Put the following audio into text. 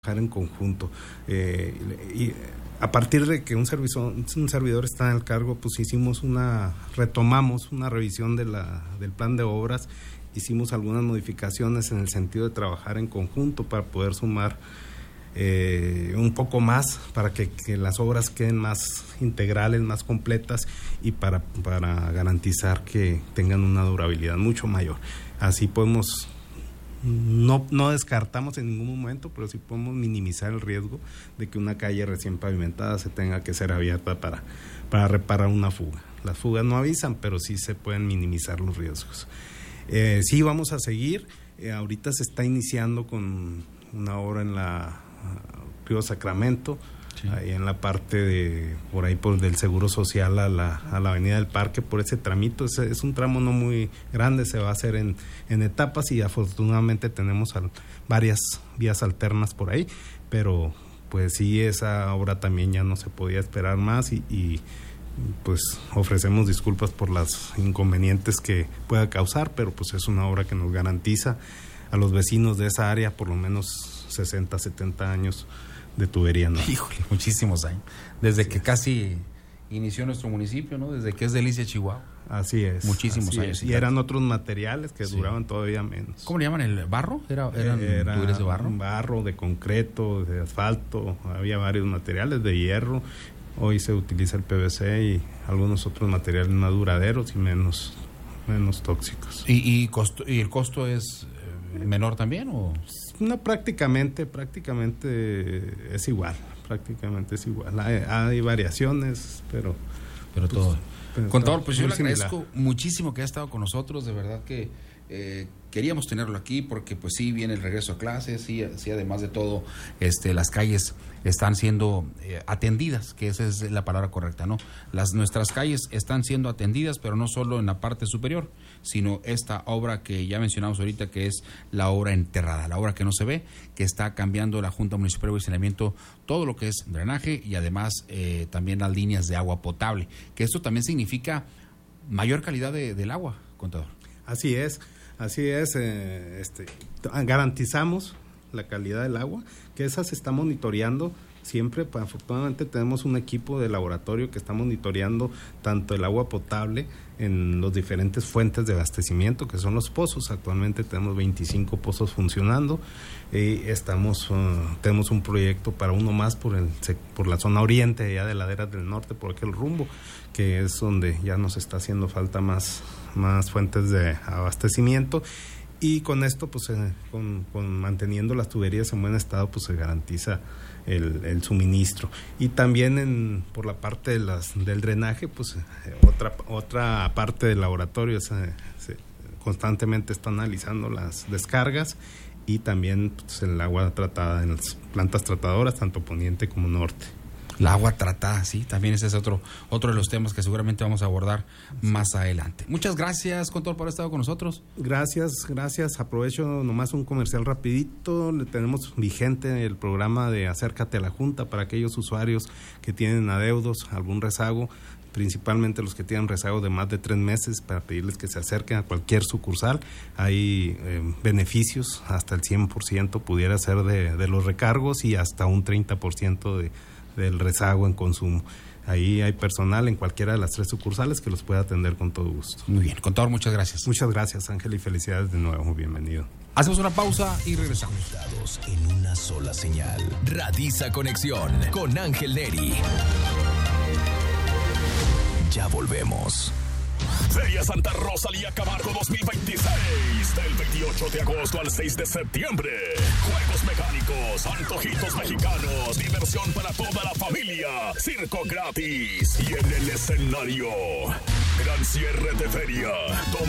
en conjunto. Y a partir de que un servidor está en el cargo, pues retomamos una revisión del plan de obras, hicimos algunas modificaciones en el sentido de trabajar en conjunto para poder sumar un poco más, para que las obras queden más integrales, más completas y para garantizar que tengan una durabilidad mucho mayor. Así podemos... No descartamos en ningún momento, pero sí podemos minimizar el riesgo de que una calle recién pavimentada se tenga que ser abierta para reparar una fuga. Las fugas no avisan, pero sí se pueden minimizar los riesgos. Sí vamos a seguir. Ahorita se está iniciando con una obra en la Río Sacramento, sí, ahí en la parte por ahí del Seguro Social a la Avenida del Parque, por ese tramito. Es un tramo no muy grande, se va a hacer en etapas y afortunadamente tenemos varias vías alternas por ahí, pero pues sí, esa obra también ya no se podía esperar más y pues ofrecemos disculpas por los inconvenientes que pueda causar, pero pues es una obra que nos garantiza a los vecinos de esa área por lo menos 60, 70 años de tubería, ¿no? Híjole, muchísimos años. Desde que casi inició nuestro municipio, ¿no? Desde que es Delicia, Chihuahua. Así es. Muchísimos años. Y eran otros materiales que duraban todavía menos. ¿Cómo le llaman? ¿El barro? ¿Eran tuberías de barro? Barro, de concreto, de asfalto. Había varios materiales, de hierro. Hoy se utiliza el PVC y algunos otros materiales más duraderos y menos tóxicos. ¿Y el costo es menor también o...? No, prácticamente es igual, hay variaciones, pero todo. Contador, pues yo le agradezco muchísimo que haya estado con nosotros, de verdad que queríamos tenerlo aquí porque pues sí viene el regreso a clases, sí además de todo las calles están siendo atendidas, que esa es la palabra correcta, ¿no? Nuestras calles están siendo atendidas, pero no solo en la parte superior, sino esta obra que ya mencionamos ahorita, que es la obra enterrada, la obra que no se ve, que está cambiando la Junta Municipal de Saneamiento todo lo que es drenaje y además también las líneas de agua potable, que esto también significa mayor calidad del agua, contador. Así es, garantizamos la calidad del agua, que esa se está monitoreando siempre. Afortunadamente tenemos un equipo de laboratorio que está monitoreando tanto el agua potable en las diferentes fuentes de abastecimiento, que son los pozos. Actualmente tenemos 25 pozos funcionando y tenemos un proyecto para uno más por la zona oriente, ya de Laderas del Norte, por aquel rumbo, que es donde ya nos está haciendo falta más fuentes de abastecimiento. Y con esto, pues con manteniendo las tuberías en buen estado, pues se garantiza el suministro. Y también por la parte del drenaje, pues otra parte del laboratorio constantemente está analizando las descargas y también pues, el agua tratada en las plantas tratadoras, tanto poniente como norte. La agua tratada, sí, también ese es otro de los temas que seguramente vamos a abordar más adelante. Muchas gracias, contador, por haber estado con nosotros. Gracias. Aprovecho nomás un comercial rapidito. Le tenemos vigente el programa de Acércate a la Junta para aquellos usuarios que tienen adeudos, algún rezago, principalmente los que tienen rezago de más de 3 meses, para pedirles que se acerquen a cualquier sucursal. Hay beneficios, hasta el 100% pudiera ser de los recargos y hasta un 30% del rezago en consumo. Ahí hay personal en cualquiera de las 3 sucursales que los puede atender con todo gusto. Muy bien, contador, muchas gracias. Muchas gracias, Ángel, y felicidades de nuevo, muy bienvenido. Hacemos una pausa y regresamos. En una sola señal. Radiza Conexión con Ángel Neri. Ya volvemos. Feria Santa Rosalía Camargo 2026, del 28 de agosto al 6 de septiembre. Juegos mecánicos, antojitos mexicanos, diversión para toda la familia, circo gratis y en el escenario, gran cierre de feria,